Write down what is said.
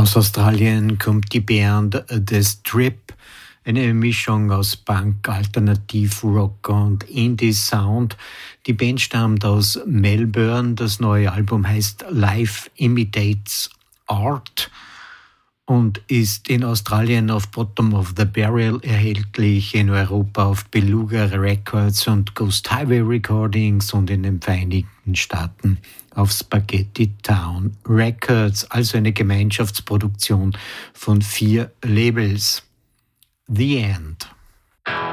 Aus Australien kommt die Band The Strip, eine Mischung aus Punk, Alternativ-Rock und Indie-Sound. Die Band stammt aus Melbourne. Das neue Album heißt Life Imitates Art und ist in Australien auf Bottom of the Barrel erhältlich, in Europa auf Beluga Records und Ghost Highway Recordings und in den Vereinigten Staaten auf Spaghetti Town Records, also eine Gemeinschaftsproduktion von 4 Labels. The End.